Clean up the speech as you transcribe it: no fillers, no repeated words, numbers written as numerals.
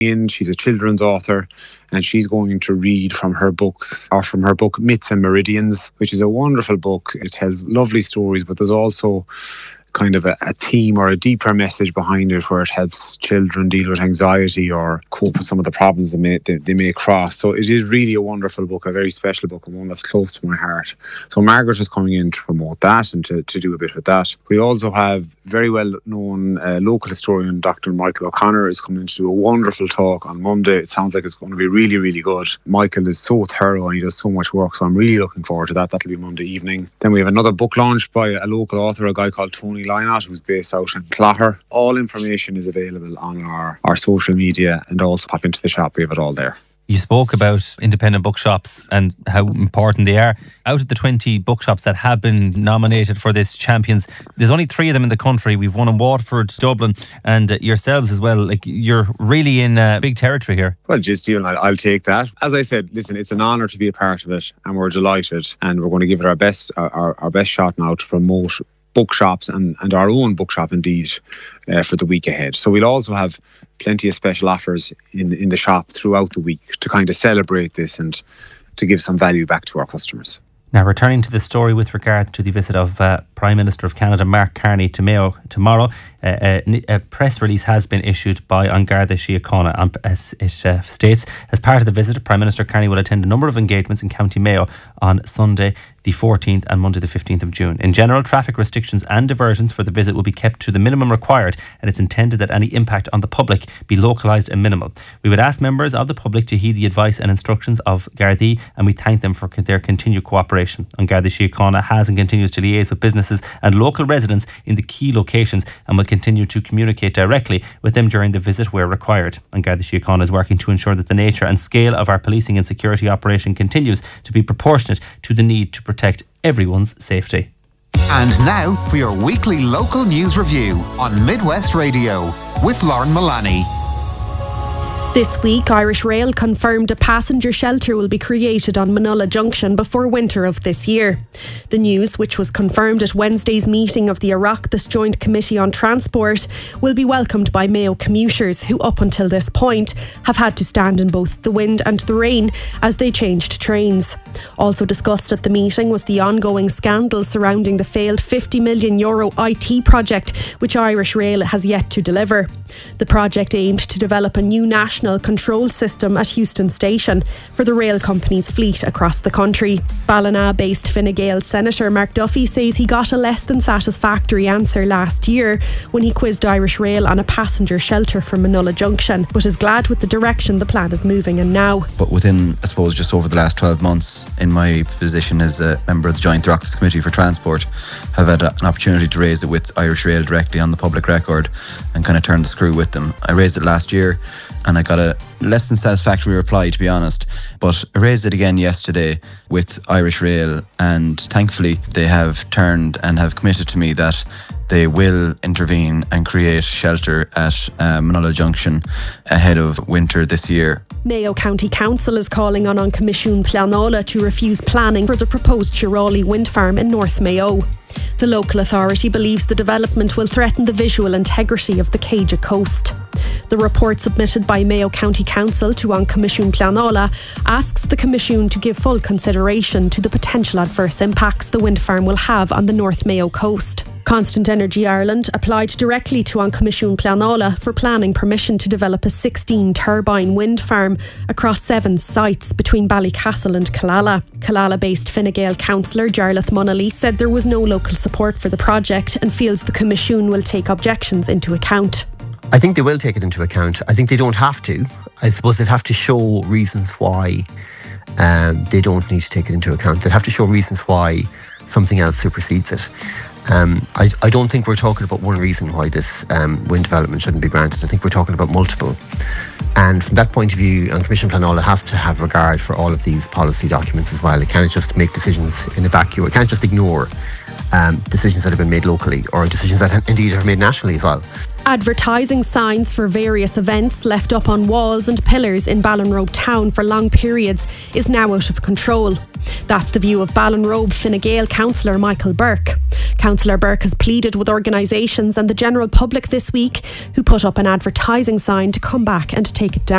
in. She's a children's author, and she's going to read from her books, or from her book Myths and Meridians, which is a wonderful book. It has lovely stories, but there's also kind of a theme or a deeper message behind it, where it helps children deal with anxiety or cope with some of the problems they may cross. So it is really a wonderful book, a very special book, and one that's close to my heart. So Margaret is coming in to promote that and to do a bit with that. We also have very well known local historian Dr. Michael O'Connor is coming to do a wonderful talk on Monday. It sounds like it's going to be really, really good. Michael is so thorough and he does so much work, so I'm really looking forward to that. That'll be Monday evening. Then we have another book launch by a local author, a guy called Tony Lynott, who's based out in Clogher. All information is available on our social media, and also pop into the shop. We have it all there. You spoke about independent bookshops and how important they are. Out of the 20 bookshops that have been nominated for this Champions, there's only 3 of them in the country. We've one in Waterford, Dublin, and yourselves as well. Like, you're really in big territory here. Well, just Stephen, I'll take that. As I said, listen, it's an honour to be a part of it, and we're delighted, and we're going to give it our best shot now to promote bookshops and our own bookshop indeed for the week ahead. So we'll also have plenty of special offers in the shop throughout the week to kind of celebrate this and to give some value back to our customers. Now, returning to the story with regard to the visit of Prime Minister of Canada Mark Carney to Mayo tomorrow, a press release has been issued by An Garda Síochána. As it states, as part of the visit, Prime Minister Carney will attend a number of engagements in County Mayo on Sunday the 14th and Monday the 15th of June. In general, traffic restrictions and diversions for the visit will be kept to the minimum required, and it's intended that any impact on the public be localised and minimal. We would ask members of the public to heed the advice and instructions of Gardaí, and we thank them for their continued cooperation. An Garda Síochána has and continues to liaise with businesses and local residents in the key locations, and will continue to communicate directly with them during the visit where required. An Garda Síochána is working to ensure that the nature and scale of our policing and security operation continues to be proportionate to the need to protect everyone's safety. And now for your weekly local news review on Midwest Radio with Lauren Mullaney. This week, Irish Rail confirmed a passenger shelter will be created on Manola Junction before winter of this year. The news, which was confirmed at Wednesday's meeting of the Oireachtas Joint Committee on Transport, will be welcomed by Mayo commuters who up until this point have had to stand in both the wind and the rain as they changed trains. Also discussed at the meeting was the ongoing scandal surrounding the failed €50 million IT project, which Irish Rail has yet to deliver. The project aimed to develop a new national control system at Heuston Station for the rail company's fleet across the country. Ballina-based Fine Gael Senator Mark Duffy says he got a less than satisfactory answer last year when he quizzed Irish Rail on a passenger shelter for Manola Junction, but is glad with the direction the plan is moving in now. But within, I suppose, just over the last 12 months, in my position as a member of the Joint Oireachtas Committee for Transport, have had an opportunity to raise it with Irish Rail directly on the public record and kind of turn the screw with them. I raised it last year and I got a less than satisfactory reply, to be honest, but I raised it again yesterday with Irish Rail, and thankfully they have turned and have committed to me that they will intervene and create shelter at Manola Junction ahead of winter this year. Mayo County Council is calling on Comisiún Pleanála to refuse planning for the proposed Chirali wind farm in North Mayo. The local authority believes the development will threaten the visual integrity of the Céide coast. The report submitted by Mayo County Council to Comisiún Pleanála asks the Comisiún to give full consideration to the potential adverse impacts the wind farm will have on the North Mayo coast. Constant Energy Ireland applied directly to Comisiún Pleanála for planning permission to develop a 16-turbine wind farm across 7 sites between Ballycastle and Killala. Killala-based Fine Gael councillor Jarlath Munnelly said there was no local support for the project and feels the Comisiún will take objections into account. I think they will take it into account. I think they don't have to. I suppose they'd have to show reasons why they don't need to take it into account. They'd have to show reasons why something else supersedes it. I don't think we're talking about one reason why this wind development shouldn't be granted. I think we're talking about multiple. And from that point of view, Comisiún Pleanála has to have regard for all of these policy documents as well. It can't just make decisions in a vacuum. It can't just ignore decisions that have been made locally or decisions that indeed have been made nationally as well. Advertising signs for various events left up on walls and pillars in Ballinrobe town for long periods is now out of control. That's the view of Ballinrobe Fine Gael councillor Michael Burke. Councillor Burke has pleaded with organisations and the general public this week who put up an advertising sign to come back and take it down.